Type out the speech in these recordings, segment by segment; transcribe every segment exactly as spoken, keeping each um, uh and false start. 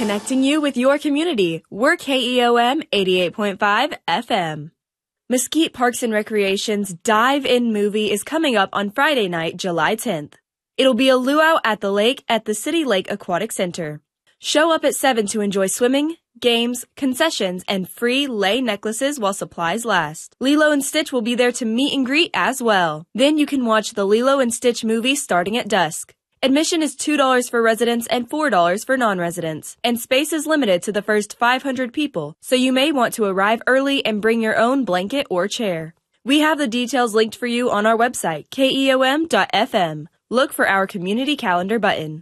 Connecting you with your community. We're K E O M eighty-eight point five F M. Mesquite Parks and Recreation's Dive-In movie is coming up on Friday night, July tenth. It'll be a luau at the lake at the City Lake Aquatic Center. Show up at seven to enjoy swimming, games, concessions, and free lei necklaces while supplies last. Lilo and Stitch will be there to meet and greet as well. Then you can watch the Lilo and Stitch movie starting at dusk. Admission is two dollars for residents and four dollars for non-residents, and space is limited to the first five hundred people, so you may want to arrive early and bring your own blanket or chair. We have the details linked for you on our website, K E O M dot F M. Look for our community calendar button.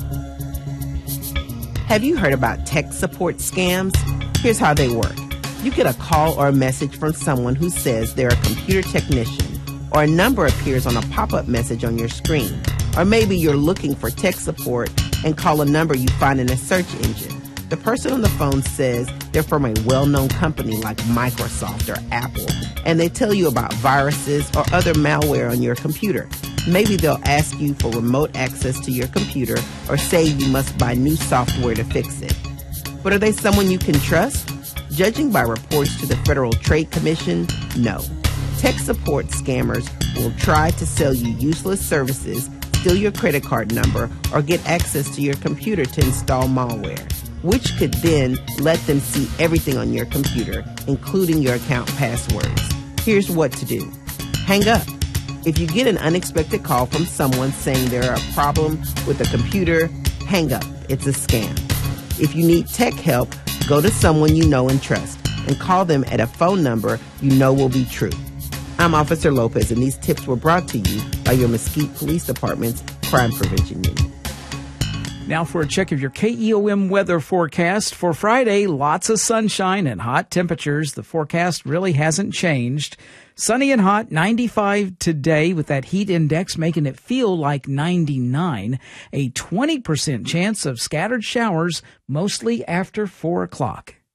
Have you heard about tech support scams? Here's how they work. You get a call or a message from someone who says they're a computer technician, or a number appears on a pop-up message on your screen. Or maybe you're looking for tech support and call a number you find in a search engine. The person on the phone says they're from a well-known company like Microsoft or Apple, and they tell you about viruses or other malware on your computer. Maybe they'll ask you for remote access to your computer or say you must buy new software to fix it. But are they someone you can trust? Judging by reports to the Federal Trade Commission, no. Tech support scammers will try to sell you useless services, steal your credit card number, or get access to your computer to install malware, which could then let them see everything on your computer, including your account passwords. Here's what to do. Hang up. If you get an unexpected call from someone saying there are a problem with a computer, hang up. It's a scam. If you need tech help, go to someone you know and trust and call them at a phone number you know will be true. I'm Officer Lopez, and these tips were brought to you by your Mesquite Police Department's Crime Prevention Unit. Now for a check of your K E O M weather forecast. For Friday, lots of sunshine and hot temperatures. The forecast really hasn't changed. Sunny and hot, ninety-five today, with that heat index making it feel like ninety-nine. A twenty percent chance of scattered showers, mostly after four o'clock.